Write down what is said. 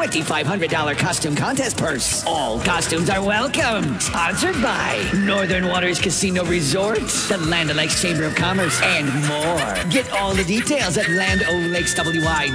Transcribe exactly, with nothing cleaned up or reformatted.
twenty-five hundred dollars costume contest purse. All costumes are welcome. Sponsored by Northern Waters Casino Resort, the Land O'Lakes Chamber of Commerce, and more. Get all the details at land o lakes w i